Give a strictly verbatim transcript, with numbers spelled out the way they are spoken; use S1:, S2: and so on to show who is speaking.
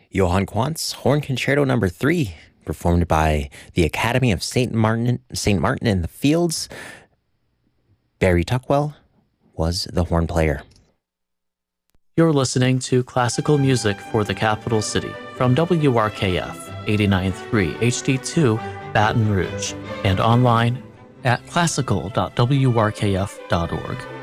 S1: Johann Quantz Horn Concerto Number Three, performed by the Academy of Saint Martin, Saint Martin in the Fields. Barry Tuckwell was the horn player.
S2: You're listening to classical music for the capital city from W R K F eighty-nine point three H D two Baton Rouge and online at classical dot w r k f dot org.